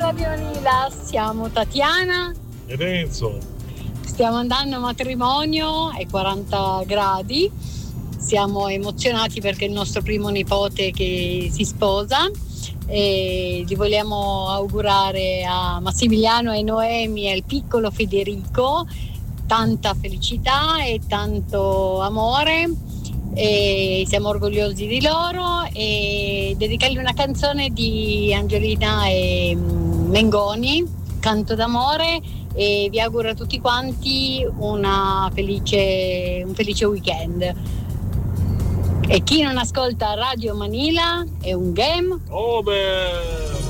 Radio Manila, siamo Tatiana e Renzo. Stiamo andando a matrimonio ai 40 gradi. Siamo emozionati perché è il nostro primo nipote che si sposa e gli vogliamo augurare a Massimiliano e Noemi e al piccolo Federico tanta felicità e tanto amore, e siamo orgogliosi di loro, e dedicargli una canzone di Angelina e Mengoni, Canto d'amore, e vi auguro a tutti quanti un felice weekend. E chi non ascolta Radio Manila è un game over.